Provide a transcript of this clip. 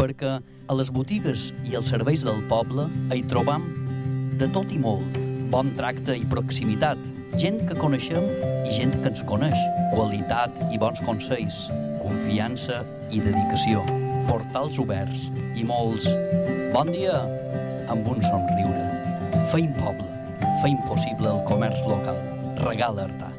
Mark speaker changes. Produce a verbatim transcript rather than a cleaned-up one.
Speaker 1: perquè a les botigues i els serveis del poble hi trobam de tot i molt, bon tracte i proximitat, gent que coneixem i gent que ens coneix, qualitat i bons consells, confiança i dedicació, portals oberts i molts bon dia amb un somriure. Feim poble, feim possible el comerç local. Regala Artà.